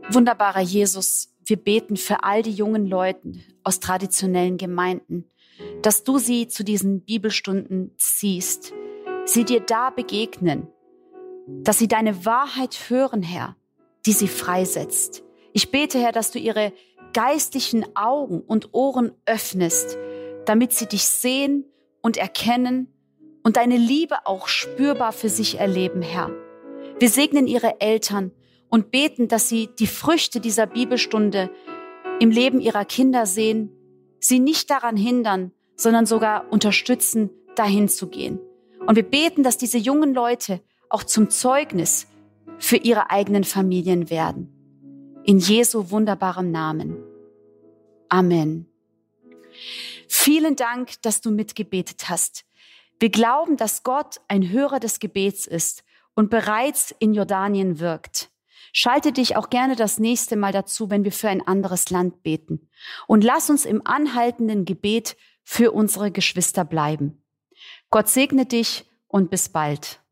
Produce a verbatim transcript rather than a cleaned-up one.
Wunderbarer Jesus, wir beten für all die jungen Leute aus traditionellen Gemeinden, dass du sie zu diesen Bibelstunden ziehst, sie dir da begegnen, dass sie deine Wahrheit hören, Herr, die sie freisetzt. Ich bete, Herr, dass du ihre geistlichen Augen und Ohren öffnest, damit sie dich sehen und erkennen und deine Liebe auch spürbar für sich erleben, Herr. Wir segnen ihre Eltern und beten, dass sie die Früchte dieser Bibelstunde im Leben ihrer Kinder sehen, sie nicht daran hindern, sondern sogar unterstützen, dahin zu gehen. Und wir beten, dass diese jungen Leute auch zum Zeugnis für ihre eigenen Familien werden. In Jesu wunderbarem Namen. Amen. Vielen Dank, dass du mitgebetet hast. Wir glauben, dass Gott ein Hörer des Gebets ist und bereits in Jordanien wirkt. Schalte dich auch gerne das nächste Mal dazu, wenn wir für ein anderes Land beten. Und lass uns im anhaltenden Gebet für unsere Geschwister bleiben. Gott segne dich und bis bald.